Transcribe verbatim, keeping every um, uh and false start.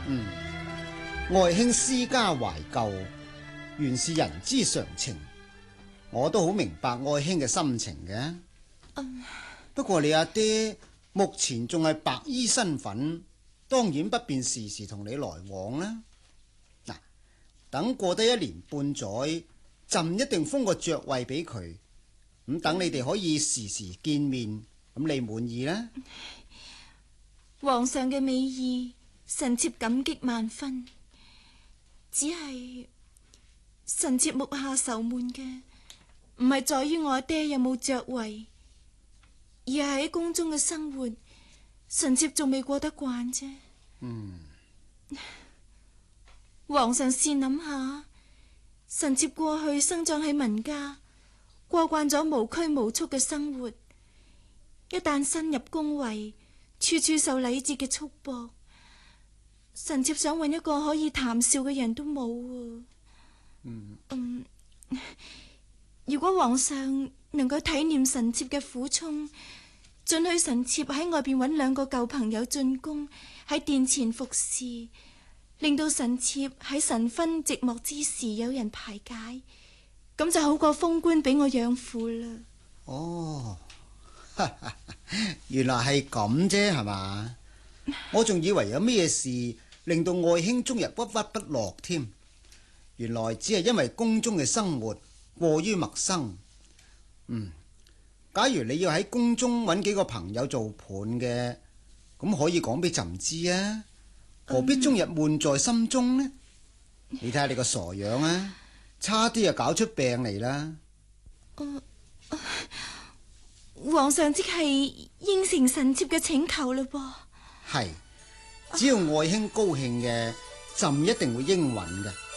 嗯，愛卿思家懷舊，原是人之常情，我都好明白愛卿嘅心情嘅。 嗯、 不過你阿爹目前仲係白衣身份，當然不便時時同你來往啦。嗱，等過得一年半載，朕一定封個爵位俾佢，咁等你哋可以時時見面，咁你滿意啦？ 皇上嘅美意，臣妾感激萬分。只係臣妾目下愁悶嘅，唔係在於我爹有冇爵位，而係喺宮中嘅生活，臣妾仲未過得慣啫。 嗯， 皇上試諗下，臣妾過去生長喺民家，過慣咗無拘無束嘅生活，一旦新入宮位，處處受禮節嘅束縛，臣妾想揾一個可以談笑嘅人都冇啊。 嗯嗯，如果皇上能夠體驗臣妾嘅苦衷，准許臣妾喺外邊揾兩個舊朋友進宮，喺殿前服侍，令到臣妾喺晨昏寂寞之時有人排解，咁就好過封官俾我養父啦。 哦，原來係咁啫，係嘛？我仲以為有咩事令到愛卿終日鬱鬱不樂添，原來只係因為宮中嘅生活過於陌生。嗯，假如你要喺宮中揾幾個朋友做伴嘅，咁可以講俾朕知啊，何必終日悶在心中呢？你睇下你個傻樣啊，差啲就搞出病嚟啦。 呃呃皇上即係應承臣妾嘅請求嘞噃。 係，只要愛卿高興嘅，朕一定會應允嘅。